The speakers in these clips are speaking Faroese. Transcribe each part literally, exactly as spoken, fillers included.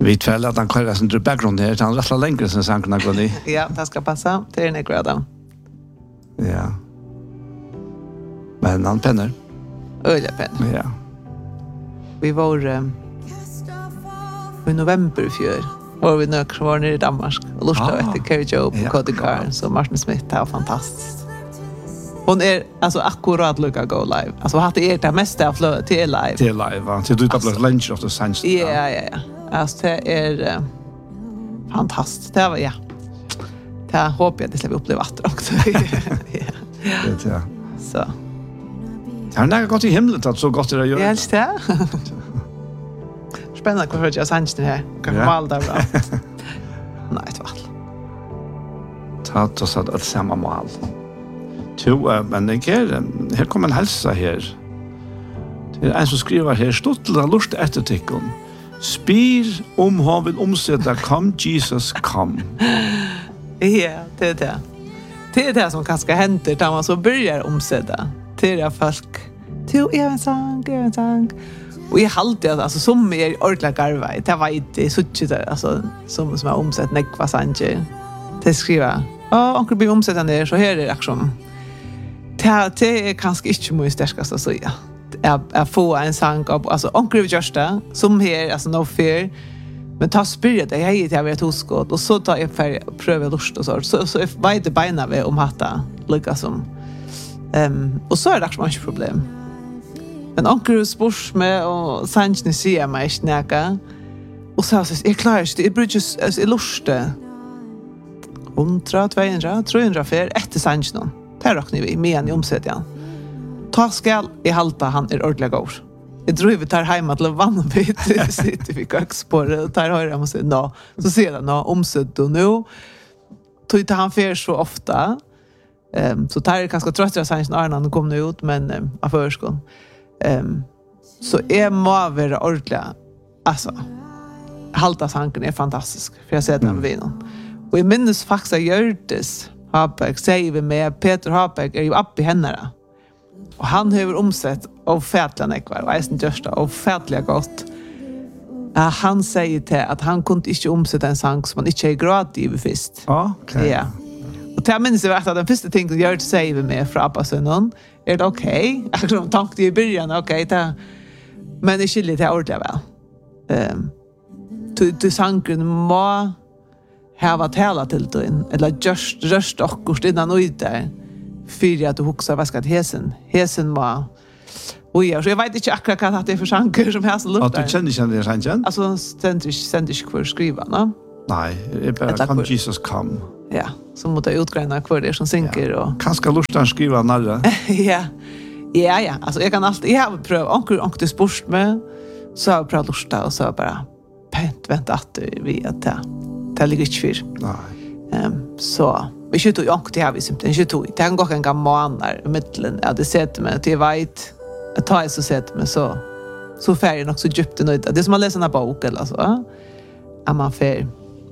Vi tvärlar att han kör sin background här, han rattlar längre sen sankarna går ni. Ja, det ska passa. Det är en gröda. Ja. Men han penner. Öliga penner. Ja. Vi var um, i november i fjör. Var vi nöker var nere i Danmark och lustade ah, efter Carrie Joe på Cody Carr. Så Martin Smith, det var fantastiskt. Hon är alltså akkurat lika go live. Alltså hade er det mesta av flödet till live. Till live, va? Till du tar blivit lunch of the sunset. Ja, ja, ja. Alltså det är uh, fantastiskt. Det var, ja. Det hoppas jag att det ska vi uppleva att också. Ja. Det ja. Så. Han har gått i himlen att så gott det gör. Ja, det. Spännande vad jag sanns nu här. Kan man all där bra. Nej, det var. Ta då så att samma mål. To men det är här kommer en hälsa här. Det är en som skriver här stottla lust efter tickon. Spyr om han vill omsätta come Jesus come. Ja, det är det. Det är det som kanske händer när man så börjar omsätta. Till det folk. Till en sång, en sång. Och jag alltid alltså som är ordentligt garva. Det var inte så tjute alltså som som har omsatt nekva sanger. Det skriva. Ja, onkel blir omsatt ner så här är det liksom. Det det är kanske inte mycket starkast så ja. Jag jag får en sång av alltså onkel Justa som här alltså no fear. Men ta spirit jag är jag vet hos god och så tar jag för pröva lust och så så så vet det beina vi om hatta lika som ehm och så är det också ett problem. Men onkel spurs med och sanjni ser mig snäcka. Och så så är klart det är just as illuste. hundra, tvåhundra, trehundra för efter sanjnon. Där räknar vi med en omsättning. Ta skall i halta han är ordentligt god. Jag tror vi tar hem att vanligt sitter vi köksbordet tar höra måste nå. Så ser det nå omsätt och nu tog inte han för så ofta. Ehm um, så tar det ganska tröttra sanjnon Arnan kom nu ut men um, av förskon. Ehm så är må vara ordentligt. Alltså halta sanken är fantastisk för jag ser den vinon. Och i minnes faktiskt Gördes Habeck säger vi med Peter Habeck är ju upp i henne. Och han har omsett av fätliga nekvar och eisen görsta av fätliga gott. Uh, han säger till att han kunde inte omsätta en sang som han inte är gratis i först. Ja, okej. Ja. Och till jag minns jag att den första ting som Gördes säger vi med från Abbasönnen är det okej? Okay? Jag tror tänkte i början okej. Okay, men det skiljer till ordentligt väl. Um, till sangen må hava tala till den eller just röst och innan och där för att du huxar vad ska det hesen hesen var och jag så jag vet inte akkurat vad det är för sanger som här så luktar. Att du känner inte den sangen? Alltså ständigt ständigt för skriva, va? Nej, det är bara come Jesus come. Ja, så mot att utgräna kvar det som synker och kanske lustan skriva narra. Ja. Ja, ja, alltså jag kan alltid jag har prövat onkel onkel sport med så har jag prövat lusta och så bara pent vänta att vi att det det ligger inte för. Nej. Um, så vi skjuter ju onkel till vi simpelthen skjuter. Det kan gå en gammal månader i mitten. Ja, det sätter mig till vet att ta så sätter mig så så färgen också djupt nöjd. Det som man läser en bok eller så. Är man fär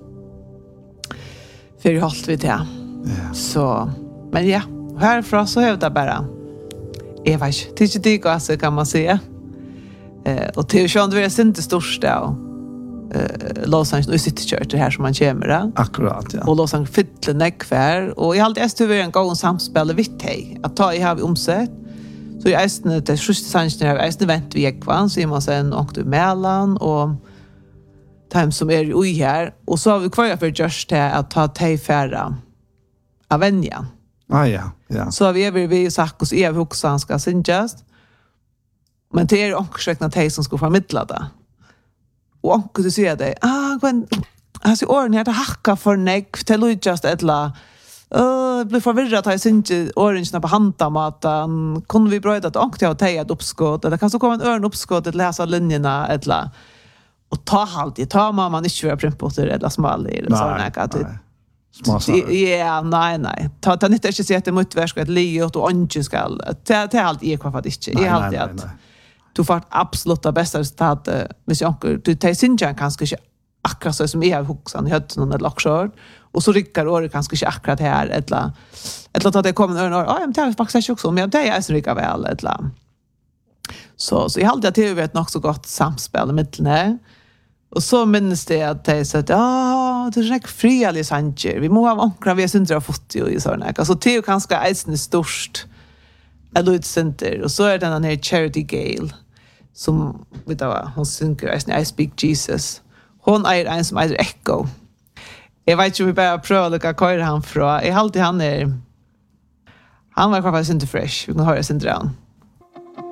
för halt vi det. Ja. Så men ja, härifrån så är det bara jag vet inte, det är inte det kan man säga. Eh, och till och med det är inte största eh, Låsang och City det här som man kommer där. Akkurat, ja. Och Låsang fyller näckvär. Och jag har alltid en gång samspel vitt hej. Att ta i har vi omsett. Så jag är det sjuste sangen här. Jag är vänt vi ekvan. Så är man sen åkte i Mälan och time som är i här. Och så har vi kvar för just det att ta tejfärra av vänjan. Ah, ja, ja. Så vi är vi sagt oss är vi också han ska synjas. Men det är också räkna tej som ska förmedla det. Och onkel du ser det. Ah, men alltså åren här det hacka för neck till just ettla. Eh, blir förvirrad att jag synte orange på handamaten. Kunde vi bröda att onkel har tejat uppskott eller kan så komma en örn uppskott att läsa linjerna ettla. Och ta halt, ta mamma inte vara printpotter eller smal eller så där att ja, nej, nej. Ta, ta inte inte säga att det måste vara ett liot och ongen ska. Det är allt är kvar för det inte. Jag alltid att du får absolut det bästa resultatet. Hvis jag du tar sin chans kanske inte akkurat så som jag har huxan i hötten eller lockshort. Och så rycker året kanske inte akkurat här eller eller att det kommer en år. Ja, men det är faktiskt också men det är så rycka väl eller. Så så jag alltid att det är ett nog så gott samspel med det. Och så minns det att det så att ja, det är rätt fria lisanger. Vi må ha ankra vi har syndra fått ju i såna. Alltså det är ju ganska ensne störst. Elite Center och så är den här Charity Gale som vet du hon synger I Speak Jesus. Hon är en som är Echo. Jag vet ju vi bara pröva lukka köra han från. Jag alltid han är han var faktiskt inte fresh. Vi kan höra sin drön.